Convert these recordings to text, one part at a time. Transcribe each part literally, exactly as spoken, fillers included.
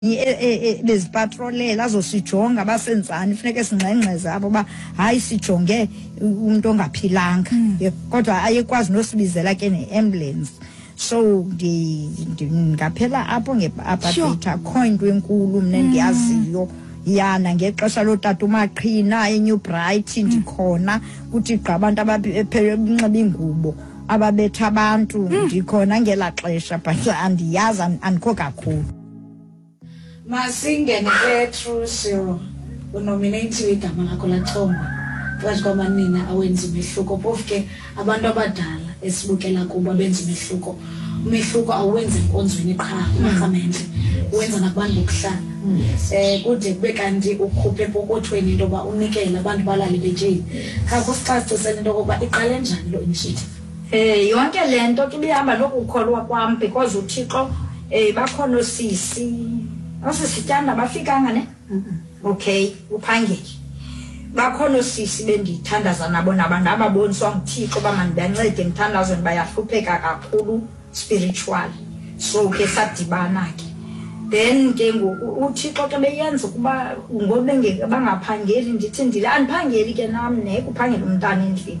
bezipatrolela azosijonga basenzani funeke singxengxeze abo ba hayi sijonge umuntu ongaphilanga kodwa ayekwazi nosibizela ke neambulance so ndi ngaphela apho ngeabatha point wenkulu mina ndiyaziyo yana ngexesha lotata uMaqhina eNew Bright ndikhona kuthi gqa abantu abaphele inxiba ingubo ababetha abantu ndikhona ngela xesha but andiyazi andikho kakhulu. Masingene ke through zero unominate igama lakho lathomba phakathi kwamanina awenza imehluko phofu ke abantu abadala esibukela kuba benza imehluko umehluko awenze enkonzweni qha amamenze wenza nabantu bokuhlala eh kude kube kanti ukhuphe epokothweni into ba unikele abantu balali bejeli kha kusixhasisele into kokuba iqale njani lo initiative. Eh yonke lento ke bihamba lokukholwa kwami because uThixo eh bakhona osisi osisityanda bafikanga ne okay uphangele bakhona osisi bendithandaza nabo nabantu ababoniswa nguThixo bamani bayancede ngithandazweni bayahlupheka kakhulu spiritual so ke sadibana ke then ke uThixo ke beyenza kuba ngobe ngeke bangaphangeli ndithi ndile andiphangeli ke nami ne kuphangela umntana endlini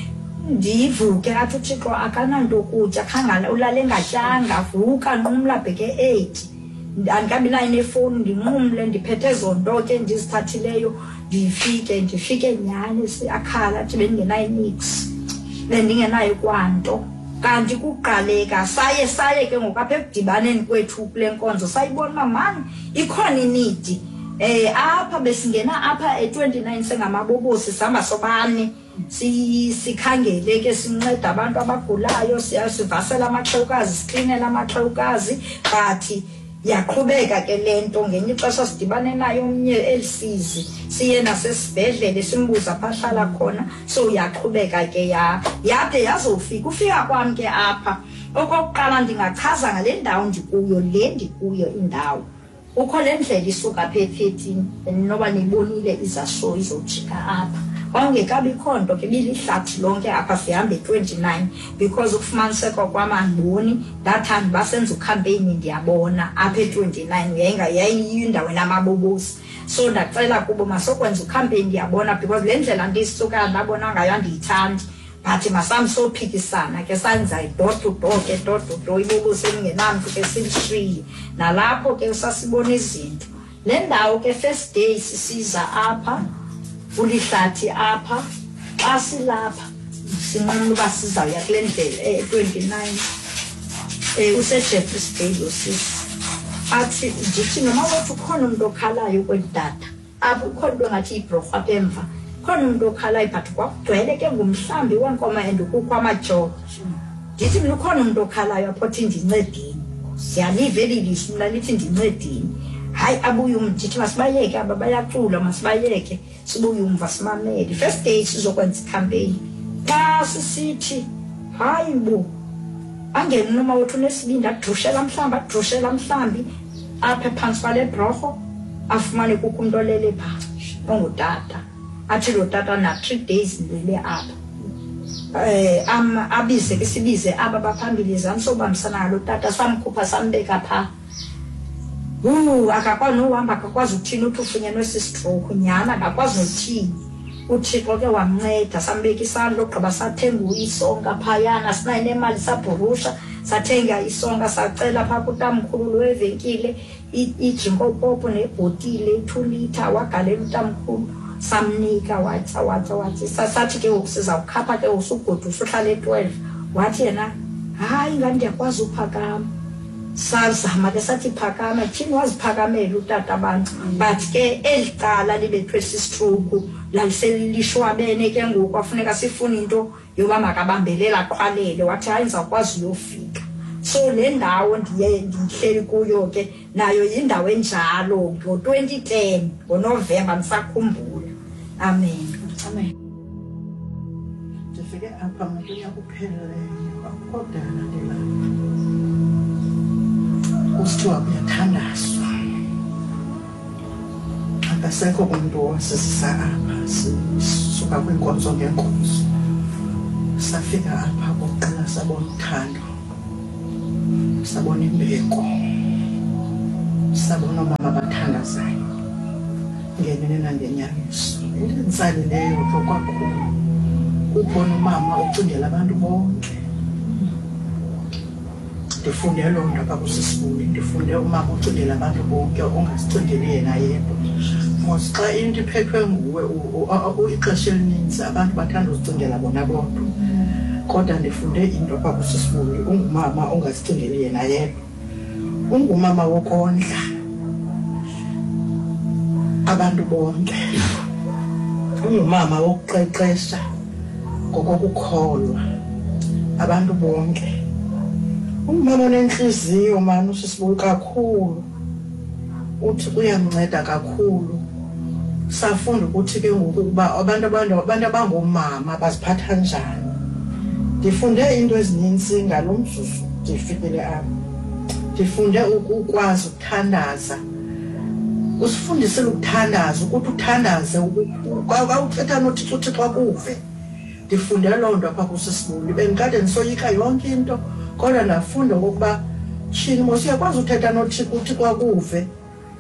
ndivuke athi uThixo akananto ukutya khangala ulale ngatyanga vuka nqumla bheke eight andikabi nayo nefoni ndinqumle ndiphethe zonto ke ndizithathileyo ndifike ndifike nyani siyakhala athi bendingenayo nix bendingenayo kwanto kanti kuqaleka saye saye ke ngokapha ekudibaneni kwethu kule nkonzo sayibona mani ikhona inidi eh apha besingena apha e twenty-nine sengamabobosi sihamba sobane si sikhangele ke sinceda abantu abagulayo siyasivasela amaxhewukazi siklinela amaxhewukazi but yaqhubeka ke lento ngenye ixesha sidibane nayo omnye elisizi siye nasesibhedlele simbuza phahlala khona so yaqhubeka ke ya yade yazofika ufika kwami ke apha okokuqala ndingachaza ngale ndawo ndikuyo le ndikuyo indawo ukho lendlela isuka phe thirteen noba nibonile izasho izojika apha ongekabi khonto ke bilihlathi lonke apha sihambe twenty-nine because ukufumaniseka kwamandoni that time basenza ucampaign ndiyabona apha twenty-nine yayinga yayindawo namabobosi so ndacela kubo masokwenza ucampaign ndiyabona because lendlela ndisuka ndabona ngayo andiyithandi but masam so phikisana ke sanza door to door ke door to door ibobosi engenamntu ke silishili nalapho ke usasibona izinto le ndawo ke first day sisiza apha ulihlathi apha asilapha sinqumla basizawuya kule ndlela eh twenty-nine eh useJeffrey Stadium sis athi ndithi noma wathi ukhona umuntu okhalayo kwedata apho ukhona into ngathi ibrofu apha emva khona umuntu okhalayo but kwakugcwele ke ngumhlambi wenkomo and kukho amajogo ndithi mina ukhona umuntu okhalayo apho thi ndincedini siyalive elilishini mina lithi ndincedini hayi abuye umthithi masibayeke aba bayacula masibayeke sibuye umva simamele first day sizokwenza icampaign xa sisithi hayi bo angene noma wethu nesibindi adrushela mhlamba adrushela mhlambi apha phansi kwale broho afumane kukho umuntu olele pha ongutata athi lo tata na three days ndile apha eh am abize ke sibize aba baphambili zamsobambisana nalo tata samkhupha sambeka pha Uh akakwazi uhamba akakwazi ukuthina uthi ufunyenwe sistroke nyana akakwazi ukuthini uThixo ke wamnceda sambeka isandla ogqiba sathenga uyisonga phayana sinayo nemali sabhurusha sathenga isonga sacela pha kutamkhulu wevenkile ijinko popo nebhotile two liter wagalela utamkhulu samnika wathi wathi wathi sathi ke ukusiza ukhapha ke usugodu usuhlala e-twelve wathi yena hayi ngani ndiyakwazi uphakama sazama ke sathi phakama thini waziphakamela utata abantu but ke eliqala libethwe sistroke laliselishwabene ke ngoku kwafuneka sifuna into yoba makabambelela aqhwalele wathi hayi ngizakwazi uyofika so le ndawo ndiye ndihleli kuyo ke nayo yindawo enjalo ngo twenty ten ngoNovember nisakhumbula amen amen. Ndifike apha umuntu uyakupheleyo akukhodana ndela kusithiwa kuyathandazwa akasekho umuntu wasisisa apha sisuka kwinkonzo ngenkonzo safika apha kokuqala sabona uthando sabona imbeko sabona mama bathandazayo ngenene nangenyaniso indenzalileyo kwakhulu ubona umama ucingela abantu bonke ndifunde lo nto apha kusisibuli ndifunde umama ucingela abantu bonke ongasicingeli yena yedwa mos xa into iphethwe nguwe ixesha elininzi abantu bathanda uzicingela bona bodwa kodwa ndifunde into apha kusisibuli ungumama ongasicingeli yena yedwa ungumama wokondla abantu bonke ungumama wokuqeqesha ngokukholwa abantu bonke umama onenhliziyo manje usisibuka kakhulu uthi uyamnceda kakhulu safunda ukuthi ke ngoku kuba abantu abantu abantu abangomama baziphatha njani ndifunde into ezininzi ngalomzuzu ndifikele apha ndifunde ukukwazi ukuthandaza usifundisele ukuthandaza ukuthi uthandaze ukuthetha noThixo uThixo akuve ndifunde lo nto apha kusisibuli bengikade ndisoyika yonke into kodwa ndafunda ngokuba shini mosiyakwazi uthetha noThixo uThixo akuve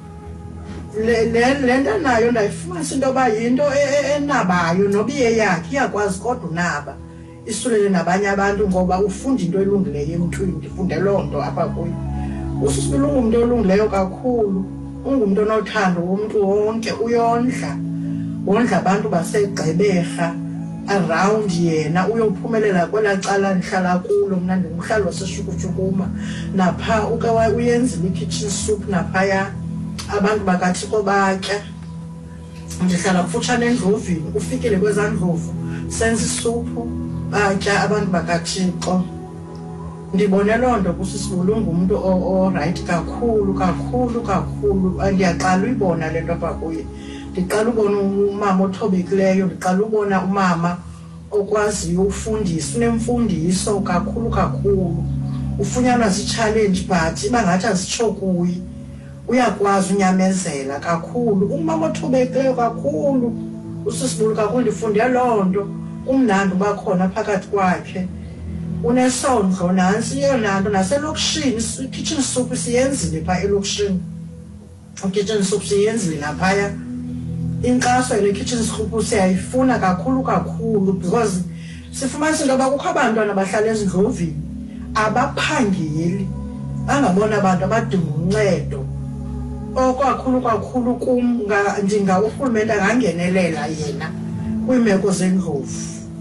le le nto nayo ndayifumanisa into yoba yinto enabayo noba iyeyakhe iyakwazi kodwa unaba isulele nabanye abantu ngoba ufunda into elungileyo emntwini ndifunde loo nto apha kuyo usisibili ungumntu olungileyo kakhulu ungumntu onothando womntu wonke uyondla wondla abantu basegqeberha around yena uyophumelela kwela cala ndihlala kulo mna ndimhlalo waseshukutshukuma napha uke uyenzile ikitchen soup naphaya abantu bakathixo batya ndihlala kufutshane endlovini ufikile kwezandlovu senza isuphu batya abantu bakathixo ndibone loo nto kusisibuli ungumntu o-right kakhulu kakhulu kakhulu ndiyaqala uyibona le nto apha kuye ndiqala ubona umama othobekileyo ndiqala ubona umama okwaziyo ufundisa unemfundiso kakhulu kakhulu ufunyanwa zii-challenge but iba ngathi azitsho kuye uyakwazi unyamezela kakhulu umama othobekileyo kakhulu usisibuli kakhulu ndifunde loo nto umnandi uba khona phakathi kwakhe unesondlo nansi yeyona nto naselokishini i-kitchen soup siyenzile phaa elokishini i-kitchen soup siyenzile naphaya inkxaso yale kitchen soup siyayifuna kakhulu kakhulu because sifumanisa into yoba kukho abantwana bahlala ezindlovini abaphangeli bangabona abantu abadinga uncedo okwakhulu kakhulu kum ndinga urhulumente angangenelela yena kwiimeko zendlovu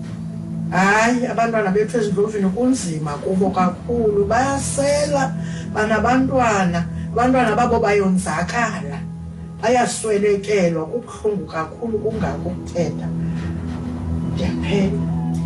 hayi abantwana bethu ezindlovini kunzima kubo kakhulu bayasela banabantwana abantwana babo bayonzakala bayaswelekelwa kubuhlungu kakhulu kungako ukuthetha ndiyaphela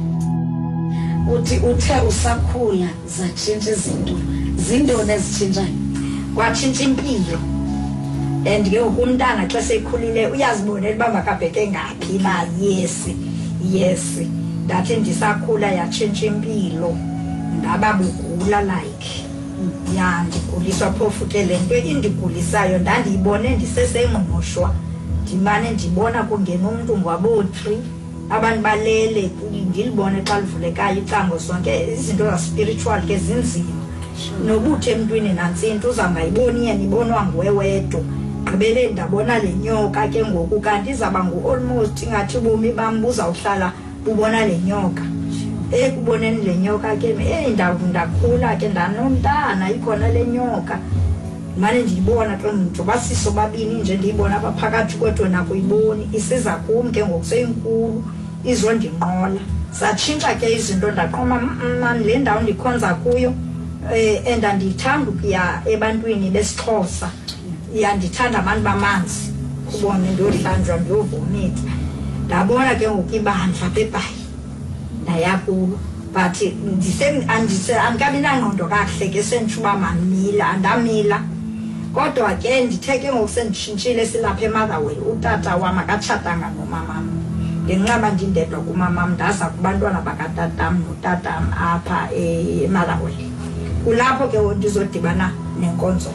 uthi uthe usakhula zatshintsha izinto zintoni ezitshintshayo kwatshintsha impilo and ke umntana xa sekhulile uyazibonela uba makabheke ngaphi na yes yes ndathi ndisakhula yatshintsha impilo ndaba bugula like ya ndiguliswa phofu ke le nto indigulisayo ndandiyibone ndisesengqoshwa ndimane ndibona kungena umntu ngwabo-three abantu balele ndilibone xa livulekayo icango zonke izinto za-spiritual ke zinzima nobuthe emntwini nantsinto uzangayiboni yena ibonwa nguwe wedwa gqibele ndabona le nyoka ke ngoku kanti izawuba ngu-almost ingathi ubomi bam buzawuhlala bubona le nyoka ekuboneni le nyoka ke eyi ndakhula ke ndanomntana ikhona le nyoka mane ndiyibona ke mntu basiso babini nje ndiyibona apha phakathi kwethu nakuyiboni isiza kum ke ngoku seyinkulu izondinqola zatshintsha ke izinto ndaqoma mani le ndawo ndikhonza kuyo eh and andiyithanda ukuya ebantwini besixhosa yandithanda abantu bamanzi kubone ndiyodlanjwa ndiyovomita ndabona ke ngoku ibandla beBhayi ndayakulo but andikabi nangqondo kakuhle ke senditshuba mandimila andamila kodwa ke ndithe ke ngoku senditshintshile silapha eMotherwell utata wam akatshatanga nomamam ngenxaba ndindedwa kumamam ndaza kubantwana bakatatam notatam apha eMotherwell kulapho ke ndizodibana nenkonzo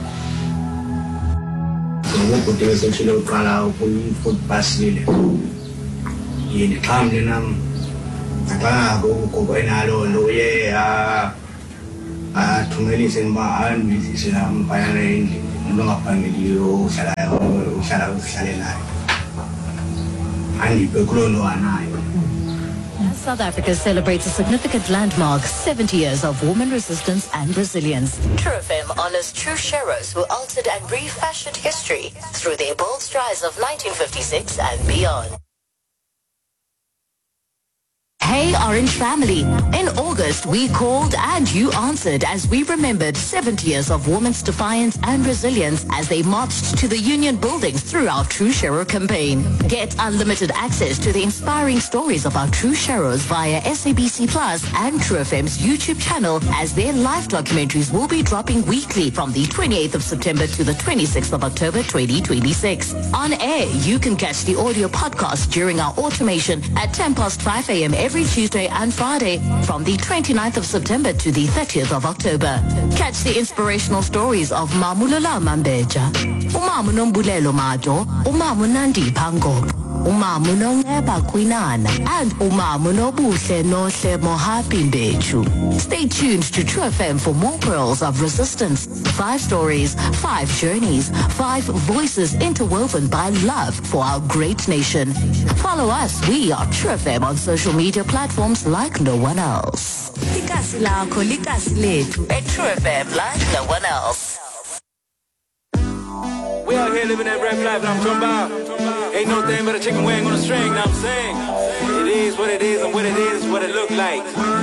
ngokude esethile uqala ukuyifudbasile yini xa mna nam xa ugogo enalo lo uye athumelise ngoba andizise phayana endlini umuntu ongaphangeliyo uhlala uhlala uhlale naye andiphe kulo nto anayo. As South Africa celebrates a significant landmark, seventy years of woman resistance and resilience, True F M honors true sheroes who altered and refashioned history through their bold strides of nineteen fifty-six and beyond. Hey Orange family, in August we called and you answered as we remembered seventy years of women's defiance and resilience as they marched to the Union buildings through our True Shero campaign. Get unlimited access to the inspiring stories of our True Sheroes via S A B C Plus and True F M's YouTube channel as their live documentaries will be dropping weekly from the twenty-eighth of September to the twenty-sixth of October twenty twenty-six. On air, you can catch the audio podcast during our automation at ten past five a.m. every Tuesday and Friday from the twenty-ninth of September to the thirtieth of October. Catch the inspirational stories of Mamulala Mambeja, Umamu Nombulelo Mato, Umamu Nandi Pango, Umamu Nongeba Kwinana, and Umamu Nobuhle Nohle Mohapi Mbechu. Stay tuned to True F M for more pearls of resistance. Five stories, five journeys, five voices interwoven by love for our great nation. Follow us, we are True F M on social media platforms like no one else. Likasi lakho, likasi lethu, at True F M like no one else. We out here living that rap life, and I'm talking about ain't no thing but a chicken wing on a string, now I'm saying it is what it is and what it is what it look like.